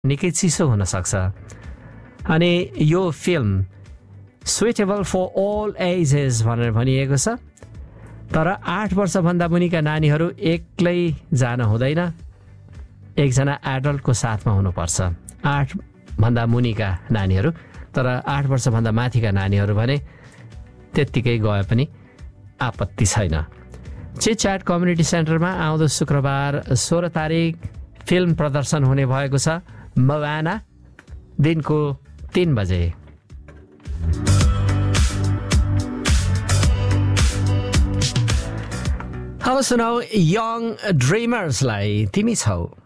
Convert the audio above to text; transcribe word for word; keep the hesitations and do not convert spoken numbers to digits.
निकै चिसो हुन सक्छ अनि यो film suitable for all ages भनेर भनिएको छ तर आठ वर्षभन्दा मुनिका नानीहरू एक्लै जान हुँदैन एकजना एडल्टको साथमा हुनुपर्छ आठ भन्दा मुनिका नानीहरू तर आठ वर्षभन्दा माथिका नानीहरू भने त्यत्तिकै गए पनि आपत्ति छैन चिट च्याट कम्युनिटी सेन्टरमा आउँदो शुक्रबार सोह्र तारिक फिल्म प्रदर्शन हुने भएको छ मवाना दिनको तीन बजे अब सुनाऊ यङ ड्रिमर्सलाई तिमी छौ